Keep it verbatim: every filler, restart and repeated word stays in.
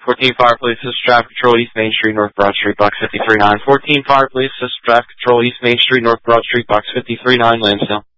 fourteen Fire Police, this is Traffic Control, East Main Street, North Broad Street, box fifty-three nine. fourteen Fire Police, this is Traffic Control, East Main Street, North Broad Street, box fifty-three nine, Lansdale.